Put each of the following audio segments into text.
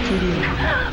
Кирилл.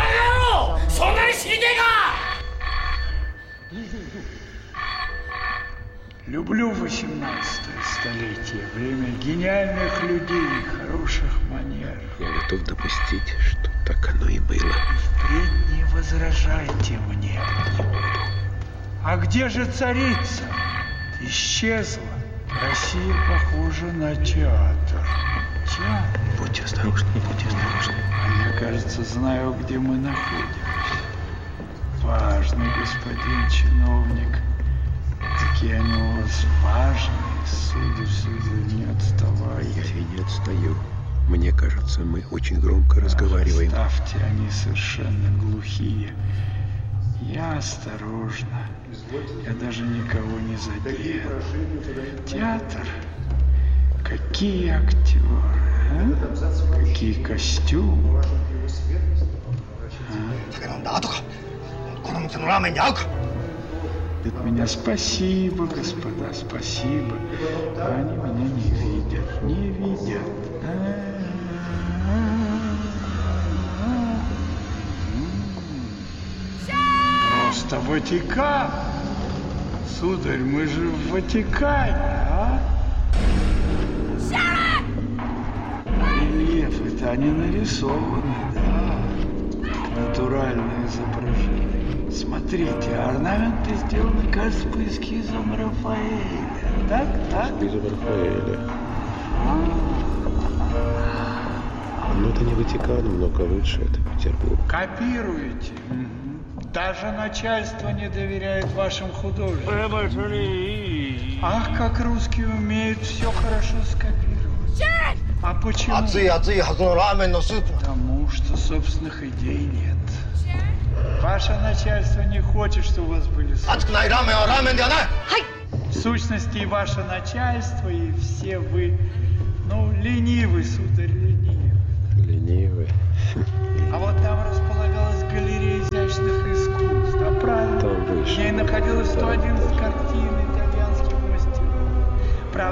Люблю 18-е столетие, время гениальных людей, хороших манер. Я готов допустить, что так оно и было. И впредь не возражайте мне. А где же царица? Исчезла. Россия похожа на театр. Театр? Будьте осторожны, будьте осторожны. А я, кажется, знаю, где мы находимся. Важный господин чиновник. Какие они у вас важные, сударь, не отставай. Я и не отстаю. Мне кажется, мы очень громко разговариваем. Ставьте, они совершенно глухие. Я осторожно. Я даже никого не задел. Театр. Какие актеры, а? Какие костюмы. От меня спасибо, господа, спасибо. А они меня не видят, не видят. Просто Ватикан. Сударь, мы же в Ватикане, а? Рельефы-то они нарисованы, да. Натуральные изображения. Смотрите, орнаменты сделаны, кажется, по эскизам Рафаэля. Так? Эскизам Рафаэля. Ну, это не Ватикан, много лучше, это Петербург. Копируете. Даже начальство не доверяет вашим художникам. Ах, как русские умеют все хорошо скопировать. А почему? Потому что собственных идей нет. Ваше начальство не хочет, чтобы у вас были в сущности, и ваше начальство, и все вы, ленивы, сударь, ленивы. Ленивы. А вот там располагалась галерея изящных искусств, да, правильно? Там выше. В ней находилось 111 картин.